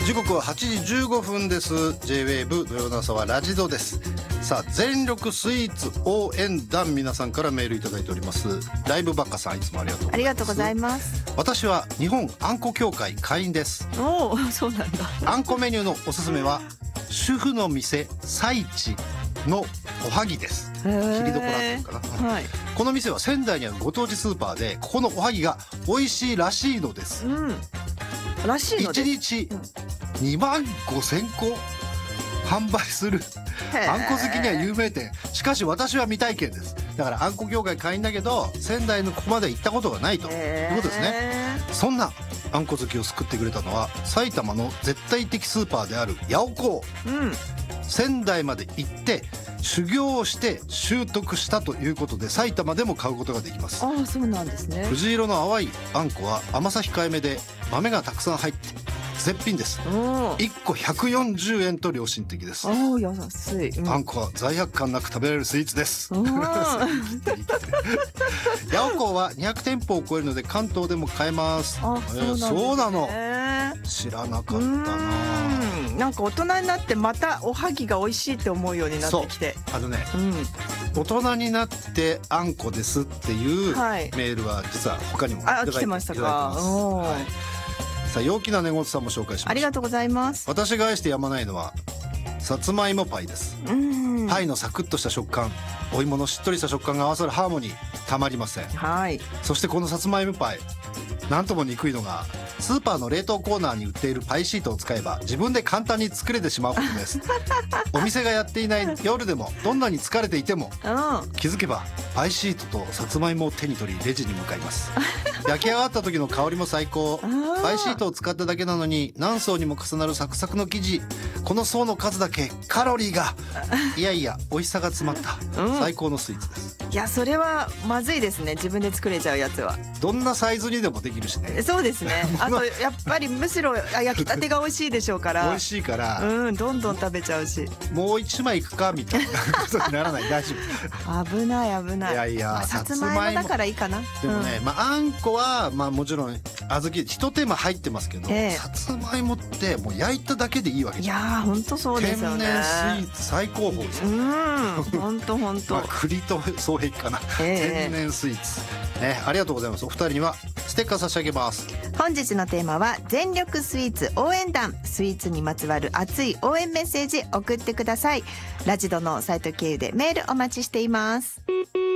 時刻は8時15分です。 J-WAVE 土曜の朝はラジドです。さあ、全力スイーツ応援団、皆さんからメールいただいております。ライブバッカさん、いつもありがとうございます。 ありがとうございます。 私は日本あんこ協会会員です。 おお、そうなんだ。 あんこメニューのおすすめは主婦の店最地のおはぎです。切りどころっていうかな、 はい、 この店は仙台にあるご当地スーパーで、ここのおはぎが美味しいらしいのです。 らしいのです。 1日2万5,000個販売するあんこ好きには有名店。しかし私は未体験です。だからあんこ業界会員だけど仙台のここまで行ったことがないということですね。そんなあんこ好きを救ってくれたのは埼玉の絶対的スーパーであるヤオコー、仙台まで行って修行をして習得したということで、埼玉でも買うことができます。 ああ、そうなんですね。 藤色の淡いあんこは甘さ控えめで豆がたくさん入って絶品です。1個140円と良心的です。 安い、 あんこは罪悪感なく食べられるスイーツです。ヤオコーは200店舗を超えるので関東でも買えます。そうなの、知らなかったな。 なんか大人になってまたおはぎが美味しいって思うようになってきて、 大人になってあんこですっていうメールは実は他にも来てましたか。 さあ、陽気な根本さんも紹介します。 ありがとうございます。 私が愛してやまないのはさつまいもパイです。パイのサクッとした食感、お芋のしっとりした食感が合わさるハーモニー、たまりません。そしてこのさつまいもパイ、なんとも憎いのがスーパーの冷凍コーナーに売っているパイシートを使えば自分で簡単に作れてしまうことです。お店がやっていない夜でもどんなに疲れていても気づけばパイシートとさつまいもを手に取りレジに向かいます。焼き上がった時の香りも最高。パイシートを使っただけなのに何層にも重なるサクサクの生地、この層の数だけカロリーが、いやいや美味しさが詰まった最高のスイーツです。 いや、それはまずいですね。自分で作れちゃうやつはどんなサイズにでもできるしね。 そうですね。あとやっぱりむしろ焼きたてが美味しいでしょうから美味しいから、 どんどん食べちゃうし、 もう一枚いくかみたいなことにならない。大丈夫。危ない危ない。 いやいや、 さつまいもだからいいかな。 でもね、あんこはもちろん小豆一手間入ってますけど、さつまいもってもう焼いただけでいいわけじゃん。 いや、本当そうですよね。 天然スイーツ最高峰ですよ。 本当栗と双璧かな。天然スイーツ、ありがとうございます。お二人にはステッカー差し上げます。 本日のテーマは全力スイーツ応援団。スイーツにまつわる熱い応援メッセージ送ってください。ラジドのサイト経由でメールお待ちしています。